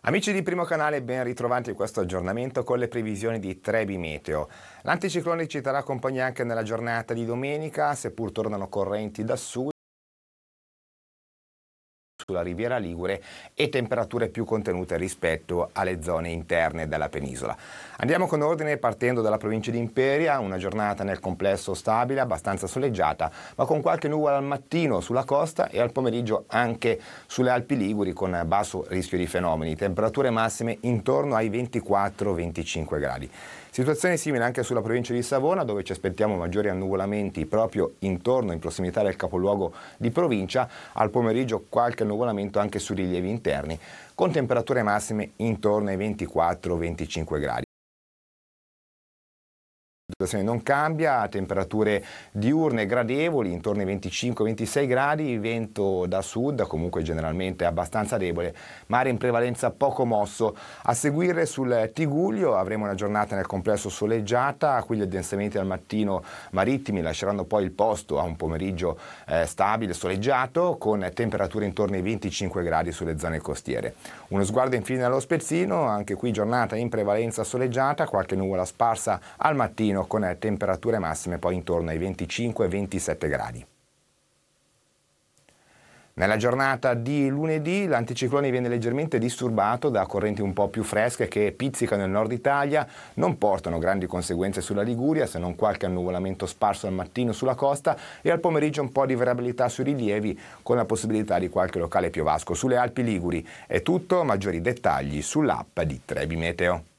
Amici di Primo Canale, ben ritrovati in questo aggiornamento con le previsioni di Trebi Meteo. L'anticiclone ci terrà compagnia anche nella giornata di domenica, seppur tornano correnti da sud sulla Riviera Ligure e temperature più contenute rispetto alle zone interne della penisola. Andiamo con ordine partendo dalla provincia di Imperia, una giornata nel complesso stabile, abbastanza soleggiata, ma con qualche nuvola al mattino sulla costa e al pomeriggio anche sulle Alpi Liguri con basso rischio di fenomeni, temperature massime intorno ai 24-25 gradi. Situazione simile anche sulla provincia di Savona, dove ci aspettiamo maggiori annuvolamenti proprio intorno, in prossimità del capoluogo di provincia, al pomeriggio qualche annuvolamento anche sui rilievi interni, con temperature massime intorno ai 24-25 gradi. La situazione non cambia, temperature diurne gradevoli, intorno ai 25-26 gradi, vento da sud, comunque generalmente abbastanza debole, mare in prevalenza poco mosso. A seguire sul Tigullio avremo una giornata nel complesso soleggiata, qui gli addensamenti al mattino marittimi lasceranno poi il posto a un pomeriggio stabile, soleggiato, con temperature intorno ai 25 gradi sulle zone costiere. Uno sguardo infine allo Spezzino, anche qui giornata in prevalenza soleggiata, qualche nuvola sparsa al mattino, con temperature massime poi intorno ai 25-27 gradi. Nella giornata di lunedì l'anticiclone viene leggermente disturbato da correnti un po' più fresche che pizzicano il nord Italia, non portano grandi conseguenze sulla Liguria, se non qualche annuvolamento sparso al mattino sulla costa e al pomeriggio un po' di variabilità sui rilievi con la possibilità di qualche locale piovasco sulle Alpi Liguri. È tutto, maggiori dettagli sull'app di Trebi Meteo.